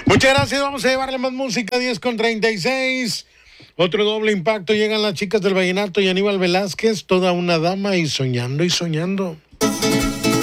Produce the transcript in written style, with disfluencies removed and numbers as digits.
Muchas gracias, vamos a llevarle más música, 10:36. Otro doble impacto, llegan las chicas del vallenato y Aníbal Velázquez, toda una dama y soñando y soñando.